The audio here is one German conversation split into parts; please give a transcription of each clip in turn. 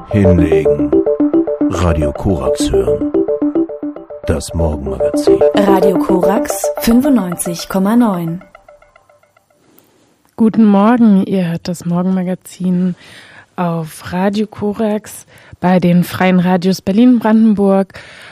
Hinlegen. Radio Korax hören. Das Morgenmagazin. Radio Korax 95,9. Guten Morgen, ihr hört das Morgenmagazin auf Radio Korax bei den Freien Radios Berlin-Brandenburg,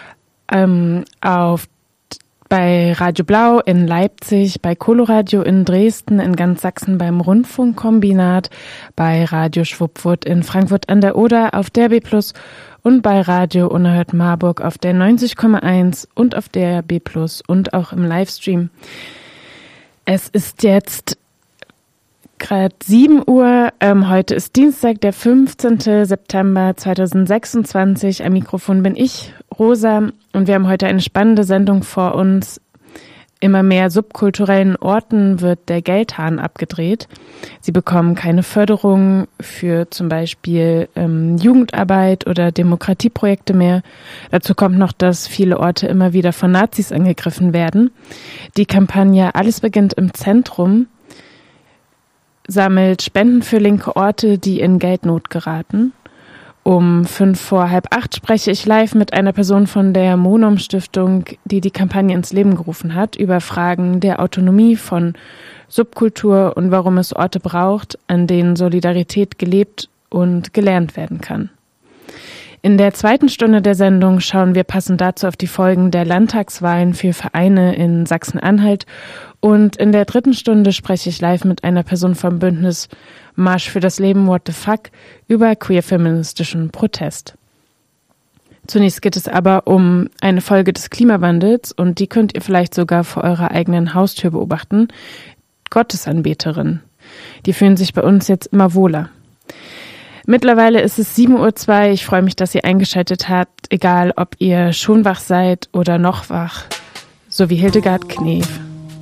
bei Radio Blau in Leipzig, bei Coloradio in Dresden, in ganz Sachsen beim Rundfunkkombinat, bei Radio Schwuppwut in Frankfurt an der Oder auf der B+ und bei Radio Unerhört Marburg auf der 90,1 und auf der B+ und auch im Livestream. Es ist jetzt gerade 7 Uhr. Heute ist Dienstag, der 15. September 2026. Am Mikrofon bin ich, Rosa, und wir haben heute eine spannende Sendung vor uns. Immer mehr subkulturellen Orten wird der Geldhahn abgedreht. Sie bekommen keine Förderung für zum Beispiel Jugendarbeit oder Demokratieprojekte mehr. Dazu kommt noch, dass viele Orte immer wieder von Nazis angegriffen werden. Die Kampagne Alles beginnt im Zentrum sammelt Spenden für linke Orte, die in Geldnot geraten. Um 7:55 spreche ich live mit einer Person von der Monom-Stiftung, die die Kampagne ins Leben gerufen hat, über Fragen der Autonomie von Subkultur und warum es Orte braucht, an denen Solidarität gelebt und gelernt werden kann. In der zweiten Stunde der Sendung schauen wir passend dazu auf die Folgen der Landtagswahlen für Vereine in Sachsen-Anhalt. Und in der dritten Stunde spreche ich live mit einer Person vom Bündnis Marsch für das Leben, What the Fuck, über queer-feministischen Protest. Zunächst geht es aber um eine Folge des Klimawandels und die könnt ihr vielleicht sogar vor eurer eigenen Haustür beobachten. Gottesanbeterinnen. Die fühlen sich bei uns jetzt immer wohler. Mittlerweile ist es 7:02 Uhr. Ich freue mich, dass ihr eingeschaltet habt, egal ob ihr schon wach seid oder noch wach, so wie Hildegard Knef.